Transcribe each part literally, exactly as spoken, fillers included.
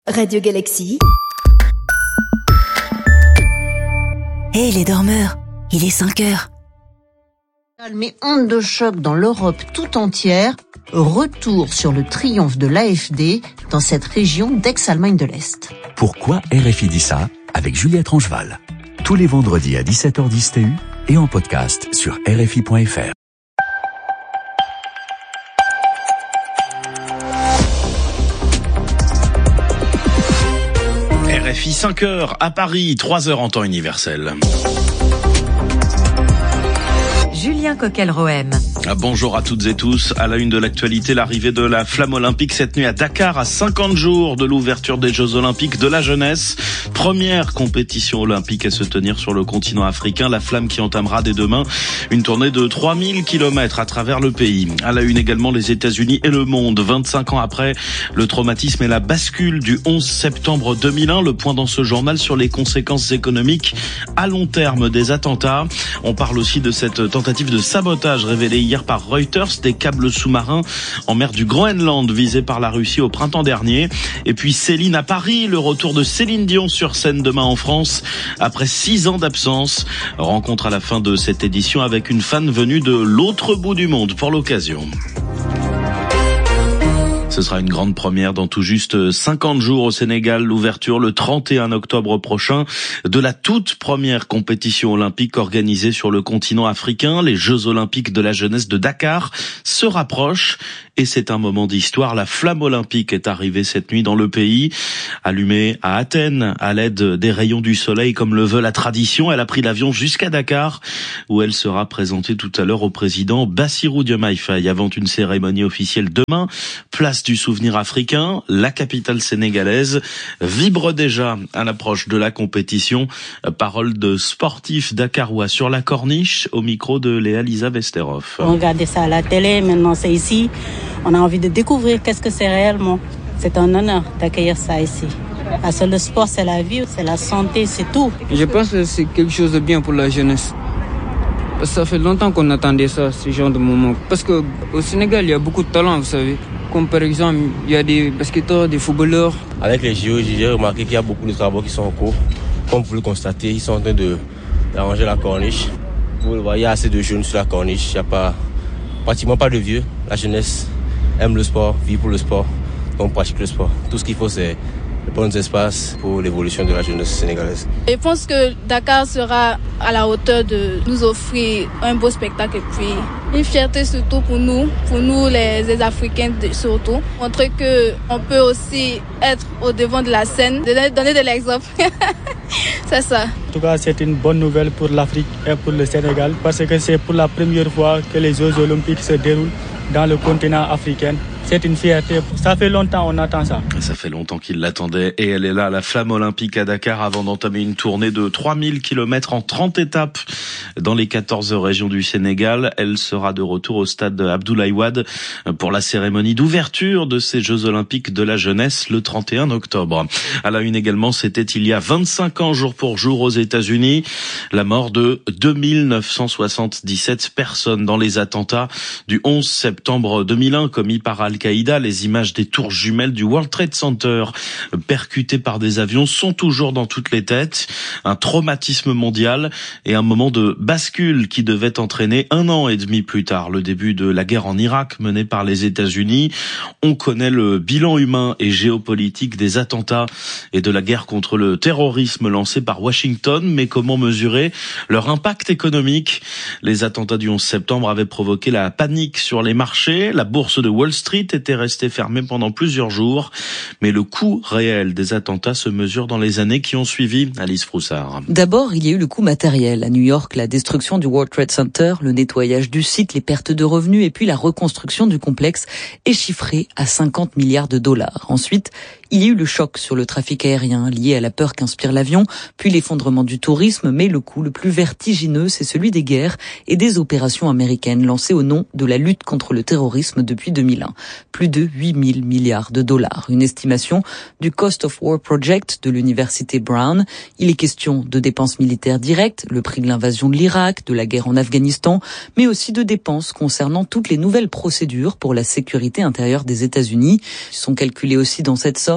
Radio Galaxy. Hé hey, les dormeurs, il est cinq heures. Mais onde de choc dans l'Europe tout entière, retour sur le triomphe de l'A F D dans cette région d'ex-Allemagne de l'Est. Pourquoi R F I dit ça avec Juliette Rangeval. Tous les vendredis à dix-sept heures dix T U et en podcast sur R F I point F R. R F I cinq heures à Paris, trois heures en temps universel. Julien Coquel-Rohem. Bonjour à toutes et tous. À la une de l'actualité, l'arrivée de la flamme olympique cette nuit à Dakar, à cinquante jours de l'ouverture des Jeux olympiques de la jeunesse. Première compétition olympique à se tenir sur le continent africain. La flamme qui entamera dès demain une tournée de trois mille kilomètres à travers le pays. À la une également les États-Unis et le monde. vingt-cinq ans après le traumatisme et la bascule du onze septembre deux mille un. Le point dans ce journal sur les conséquences économiques à long terme des attentats. On parle aussi de cette tentative de sabotage révélée hier par Reuters, des câbles sous-marins en mer du Groenland visés par la Russie au printemps dernier. Et puis Céline à Paris, le retour de Céline Dion sur scène demain en France après six ans d'absence. Rencontre à la fin de cette édition avec une fan venue de l'autre bout du monde pour l'occasion. Ce sera une grande première dans tout juste cinquante jours au Sénégal. L'ouverture le trente et un octobre prochain de la toute première compétition olympique organisée sur le continent africain. Les Jeux olympiques de la jeunesse de Dakar se rapprochent et c'est un moment d'histoire. La flamme olympique est arrivée cette nuit dans le pays, allumée à Athènes à l'aide des rayons du soleil comme le veut la tradition. Elle a pris l'avion jusqu'à Dakar où elle sera présentée tout à l'heure au président Bassirou Diomaye Faye avant une cérémonie officielle demain. Place du souvenir africain, la capitale sénégalaise vibre déjà à l'approche de la compétition. Parole de sportifs dakarois sur la corniche au micro de Léa Lisa Vesterhoff. On regardait ça à la télé, maintenant c'est ici. On a envie de découvrir qu'est-ce que c'est réellement. C'est un honneur d'accueillir ça ici. Parce que le sport, c'est la vie, c'est la santé, c'est tout. Je pense que c'est quelque chose de bien pour la jeunesse. Parce que ça fait longtemps qu'on attendait ça, ce genre de moment. Parce qu'au Sénégal, il y a beaucoup de talent, vous savez. Comme par exemple, il y a des basketteurs, des footballeurs. Avec les J O, j'ai remarqué qu'il y a beaucoup de travaux qui sont en cours. Comme vous le constatez, ils sont en train de, d'arranger la corniche. Vous le voyez, il y a assez de jeunes sur la corniche. Il n'y a pas, pratiquement pas de vieux. La jeunesse aime le sport, vit pour le sport, donc pratique le sport. Tout ce qu'il faut, c'est de bons espaces pour l'évolution de la jeunesse sénégalaise. Je pense que Dakar sera à la hauteur de nous offrir un beau spectacle et puis une fierté surtout pour nous, pour nous les, les Africains surtout. Montrer qu'on peut aussi être au devant de la scène, donner, donner de l'exemple. C'est ça. En tout cas, c'est une bonne nouvelle pour l'Afrique et pour le Sénégal parce que c'est pour la première fois que les Jeux olympiques se déroulent dans le continent africain. C'est une fierté. Ça fait longtemps on attend ça. Ça fait longtemps qu'il l'attendait et elle est là, la flamme olympique à Dakar avant d'entamer une tournée de trois mille kilomètres en trente étapes dans les quatorze régions du Sénégal. Elle sera de retour au stade Abdoulaye Wade pour la cérémonie d'ouverture de ces Jeux olympiques de la jeunesse le trente et un octobre. À la une également, c'était il y a vingt-cinq ans jour pour jour aux États-Unis, la mort de deux mille neuf cent soixante-dix-sept personnes dans les attentats du onze septembre deux mille un commis par Al-Qaïda. Les images des tours jumelles du World Trade Center percutées par des avions sont toujours dans toutes les têtes. Un traumatisme mondial et un moment de bascule qui devait entraîner un an et demi plus tard le début de la guerre en Irak menée par les États-Unis. On connaît le bilan humain et géopolitique des attentats et de la guerre contre le terrorisme lancée par Washington, mais comment mesurer leur impact économique? Les attentats du onze septembre avaient provoqué la panique sur les marchés. La bourse de Wall Street était resté fermé pendant plusieurs jours, mais le coût réel des attentats se mesure dans les années qui ont suivi. Alice Froussard. D'abord, il y a eu le coût matériel. À New York, la destruction du World Trade Center, le nettoyage du site, les pertes de revenus et puis la reconstruction du complexe est chiffrée à cinquante milliards de dollars. Ensuite, il y a eu le choc sur le trafic aérien lié à la peur qu'inspire l'avion, puis l'effondrement du tourisme, mais le coût le plus vertigineux, c'est celui des guerres et des opérations américaines lancées au nom de la lutte contre le terrorisme depuis deux mille un. Plus de huit mille milliards de dollars. Une estimation du Cost of War Project de l'université Brown. Il est question de dépenses militaires directes, le prix de l'invasion de l'Irak, de la guerre en Afghanistan, mais aussi de dépenses concernant toutes les nouvelles procédures pour la sécurité intérieure des États-Unis. Ils sont calculés aussi dans cette somme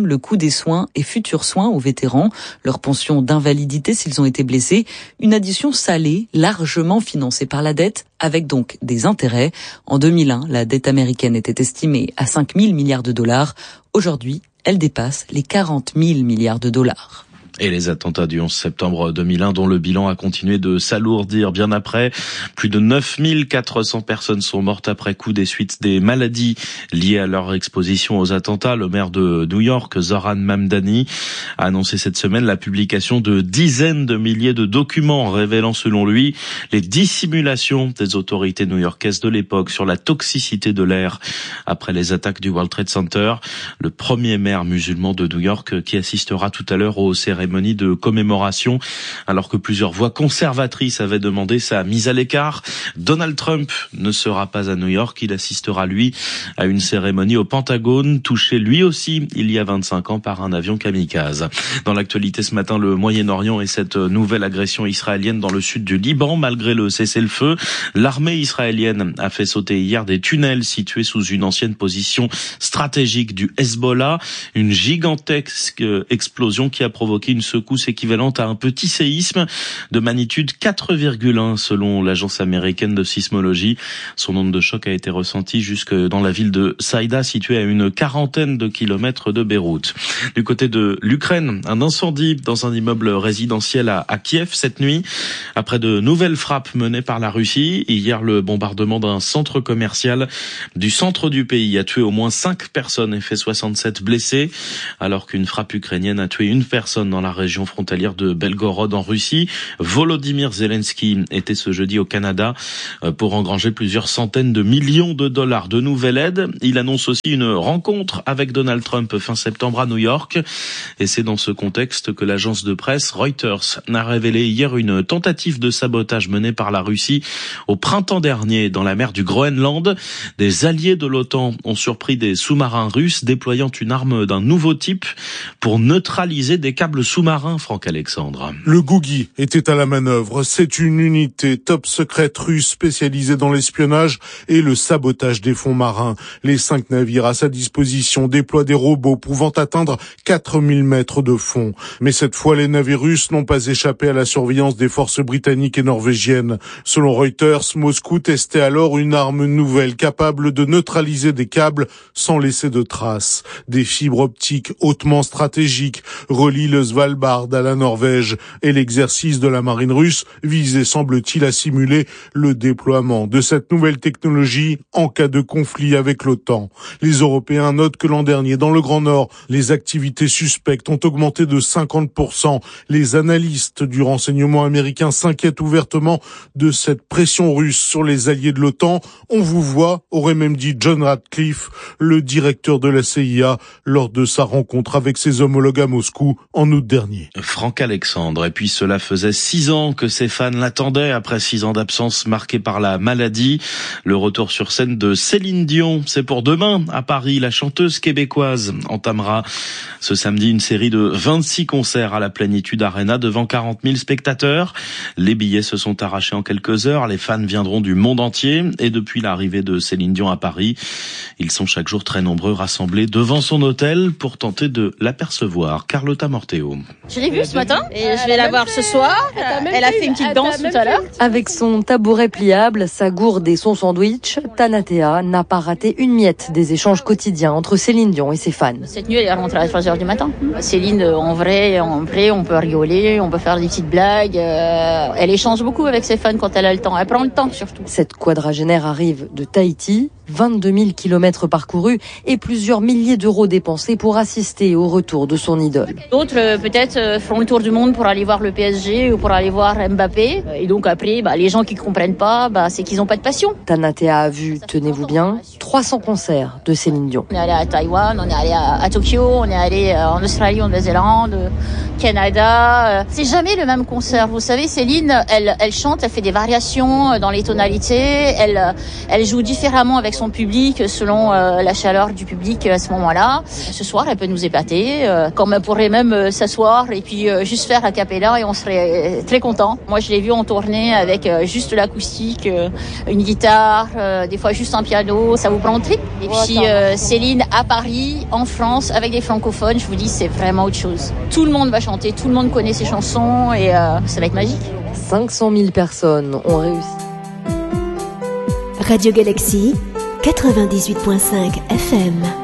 prime, le coût des soins et futurs soins aux vétérans, leur pension d'invalidité s'ils ont été blessés, une addition salée, largement financée par la dette, avec donc des intérêts. En deux mille un, la dette américaine était estimée à cinq mille milliards de dollars. Aujourd'hui, elle dépasse les quarante mille milliards de dollars. Et les attentats du onze septembre deux mille un, dont le bilan a continué de s'alourdir bien après. Plus de neuf mille quatre cents personnes sont mortes après coup des suites des maladies liées à leur exposition aux attentats. Le maire de New York, Zohran Mamdani, a annoncé cette semaine la publication de dizaines de milliers de documents révélant, selon lui, les dissimulations des autorités new-yorkaises de l'époque sur la toxicité de l'air après les attaques du World Trade Center. Le premier maire musulman de New York qui assistera tout à l'heure aux cérémonies de commémoration, alors que plusieurs voix conservatrices avaient demandé sa mise à l'écart. Donald Trump ne sera pas à New York, il assistera lui à une cérémonie au Pentagone, touché lui aussi il y a vingt-cinq ans par un avion kamikaze. Dans l'actualité ce matin, le Moyen-Orient et cette nouvelle agression israélienne dans le sud du Liban, malgré le cessez-le-feu. L'armée israélienne a fait sauter hier des tunnels situés sous une ancienne position stratégique du Hezbollah, une gigantesque explosion qui a provoqué une secousse équivalente à un petit séisme de magnitude quatre virgule un selon l'agence américaine de sismologie. Son onde de choc a été ressentie jusque dans la ville de Saïda, située à une quarantaine de kilomètres de Beyrouth. Du côté de l'Ukraine, un incendie dans un immeuble résidentiel à, à Kiev cette nuit. Après de nouvelles frappes menées par la Russie, hier le bombardement d'un centre commercial du centre du pays a tué au moins cinq personnes et fait soixante-sept blessés, alors qu'une frappe ukrainienne a tué une personne dans la région frontalière de Belgorod en Russie. Volodymyr Zelensky était ce jeudi au Canada pour engranger plusieurs centaines de millions de dollars de nouvelle aide. Il annonce aussi une rencontre avec Donald Trump fin septembre à New York. Et c'est dans ce contexte que l'agence de presse Reuters a révélé hier une tentative de sabotage menée par la Russie au printemps dernier dans la mer du Groenland. Des alliés de l'OTAN ont surpris des sous-marins russes déployant une arme d'un nouveau type pour neutraliser des câbles sous-marin, Franck Alexandre. Le Gougi était à la manœuvre. C'est une unité top secrète russe spécialisée dans l'espionnage et le sabotage des fonds marins. Les cinq navires à sa disposition déploient des robots pouvant atteindre quatre mille mètres de fond. Mais cette fois, les navires russes n'ont pas échappé à la surveillance des forces britanniques et norvégiennes. Selon Reuters, Moscou testait alors une arme nouvelle capable de neutraliser des câbles sans laisser de traces. Des fibres optiques hautement stratégiques relient le Svalbard à la Norvège, et l'exercice de la marine russe visait, semble-t-il, à simuler le déploiement de cette nouvelle technologie en cas de conflit avec l'OTAN. Les Européens notent que l'an dernier, dans le Grand Nord, les activités suspectes ont augmenté de cinquante pour cent. Les analystes du renseignement américain s'inquiètent ouvertement de cette pression russe sur les alliés de l'OTAN. On vous voit, aurait même dit John Ratcliffe, le directeur de la C I A, lors de sa rencontre avec ses homologues à Moscou en août dernier. Franck Alexandre. Et puis cela faisait six ans que ses fans l'attendaient après six ans d'absence marquée par la maladie. Le retour sur scène de Céline Dion, c'est pour demain à Paris. La chanteuse québécoise entamera ce samedi une série de vingt-six concerts à la Plénitude Arena devant quarante mille spectateurs. Les billets se sont arrachés en quelques heures. Les fans viendront du monde entier et depuis l'arrivée de Céline Dion à Paris, ils sont chaque jour très nombreux rassemblés devant son hôtel pour tenter de l'apercevoir. Carlotta Morteo. Je l'ai vue ce matin et je vais la voir ce soir. Elle a fait une petite danse tout à l'heure. Avec son tabouret pliable, sa gourde et son sandwich, Tanatea n'a pas raté une miette des échanges quotidiens entre Céline Dion et ses fans. Cette nuit, elle est rentrée à trois heures du matin. Céline, en vrai, en vrai, on peut rigoler, on peut faire des petites blagues. Elle échange beaucoup avec ses fans quand elle a le temps. Elle prend le temps surtout. Cette quadragénaire arrive de Tahiti, vingt-deux mille kilomètres parcourus et plusieurs milliers d'euros dépensés pour assister au retour de son idole. D'autres, peut-être, feront le tour du monde pour aller voir le P S G ou pour aller voir Mbappé. Et donc après, bah, les gens qui comprennent pas, bah, c'est qu'ils n'ont pas de passion. Tanatea a vu, tenez-vous bien, trois cents concerts de Céline Dion. On est allé à Taïwan, on est allé à, à Tokyo, on est allé en Australie, en Nouvelle-Zélande, Canada. C'est jamais le même concert. Vous savez, Céline, elle, elle chante, elle fait des variations dans les tonalités. Elle, elle joue différemment avec son public selon euh, la chaleur du public à ce moment-là. Ce soir, elle peut nous épater, euh, comme elle pourrait même euh, s'asseoir s'asseoir et puis euh, juste faire a cappella et on serait très content. Moi, je l'ai vu en tournée avec euh, juste l'acoustique, euh, une guitare, euh, des fois juste un piano, ça vous prend le trip. Et puis euh, Céline à Paris, en France, avec des francophones, je vous dis, c'est vraiment autre chose. Tout le monde va chanter, tout le monde connaît ses chansons et euh, ça va être magique. cinq cent mille personnes ont réussi. Radio Galaxy, quatre-vingt-dix-huit virgule cinq F M.